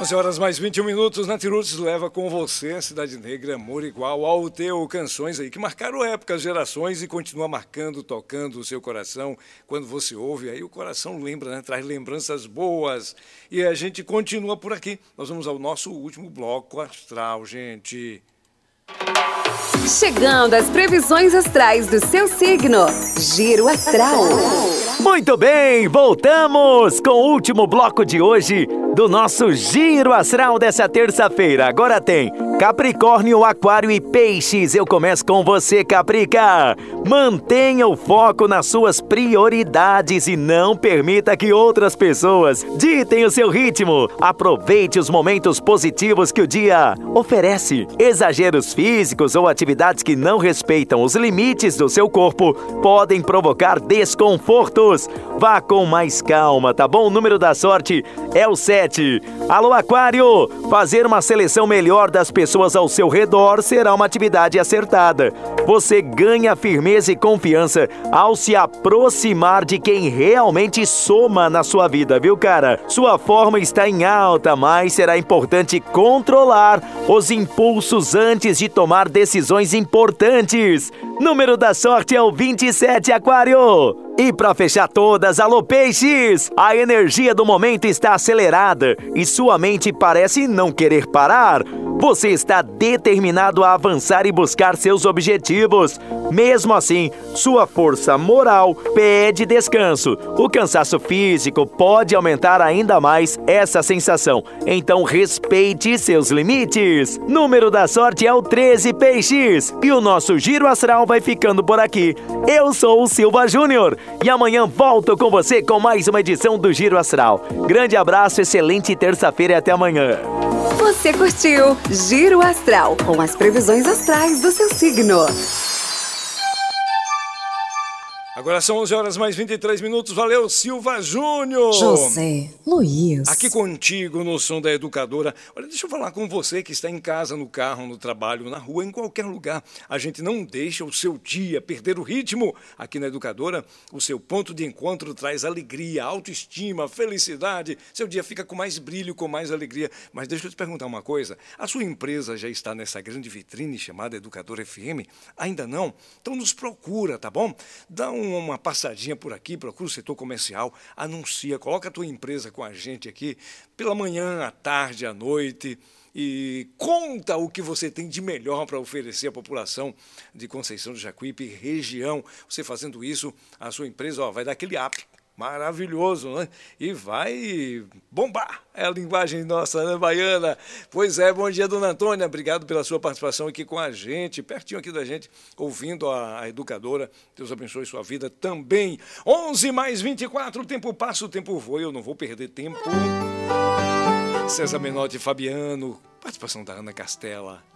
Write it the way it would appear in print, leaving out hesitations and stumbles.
11 horas mais 21 minutos, Natiroots leva com você a Cidade Negra, Amor Igual ao Teu. Canções aí que marcaram épocas, gerações e continua marcando, tocando o seu coração. Quando você ouve, aí o coração lembra, né? Traz lembranças boas. E a gente continua por aqui. Nós vamos ao nosso último bloco astral, gente. Chegando às previsões astrais do seu signo. Giro Astral. Muito bem, voltamos com o último bloco de hoje do nosso Giro Astral dessa terça-feira. Agora tem Capricórnio, Aquário e Peixes. Eu começo com você, Caprica. Mantenha o foco nas suas prioridades e não permita que outras pessoas ditem o seu ritmo. Aproveite os momentos positivos que o dia oferece. Exageros físicos ou atividades que não respeitam os limites do seu corpo podem provocar desconfortos. Vá com mais calma, tá bom? O número da sorte é o 7. Alô, Aquário! Fazer uma seleção melhor das pessoas ao seu redor será uma atividade acertada. Você ganha firmeza e confiança ao se aproximar de quem realmente soma na sua vida, viu, cara? Sua forma está em alta, mas será importante controlar os impulsos antes de tomar decisões importantes. Número da sorte é o 27, Aquário! E para fechar todas, alô, Peixes! A energia do momento está acelerada e sua mente parece não querer parar. Você está determinado a avançar e buscar seus objetivos. Mesmo assim, sua força moral pede descanso. O cansaço físico pode aumentar ainda mais essa sensação. Então, respeite seus limites. Número da sorte é o 13, Peixes. E o nosso Giro Astral vai ficando por aqui. Eu sou o Silva Júnior e amanhã volto com você com mais uma edição do Giro Astral. Grande abraço, excelente terça-feira e até amanhã. Você curtiu Giro Astral com as previsões astrais do seu signo. Agora são 11 horas mais 23 minutos. Valeu, Silva Júnior. José Luiz. Aqui contigo no Som da Educadora. Olha, deixa eu falar com você que está em casa, no carro, no trabalho, na rua, em qualquer lugar. A gente não deixa o seu dia perder o ritmo. Aqui na Educadora, o seu ponto de encontro traz alegria, autoestima, felicidade. Seu dia fica com mais brilho, com mais alegria. Mas deixa eu te perguntar uma coisa. A sua empresa já está nessa grande vitrine chamada Educadora FM? Ainda não? Então nos procura, tá bom? Dá uma passadinha por aqui, procura o setor comercial, anuncia, coloca a tua empresa com a gente aqui, pela manhã, à tarde, à noite, e conta o que você tem de melhor para oferecer à população de Conceição do Jacuípe e região. Você fazendo isso, a sua empresa vai dar aquele up. Maravilhoso, né? E vai bombar. É a linguagem nossa, né, baiana? Pois é, bom dia, dona Antônia. Obrigado pela sua participação aqui com a gente, pertinho aqui da gente, ouvindo a Educadora. Deus abençoe sua vida também. 11 mais 24, o tempo passa, o tempo voa. Eu não vou perder tempo. César Menotti e Fabiano, participação da Ana Castela.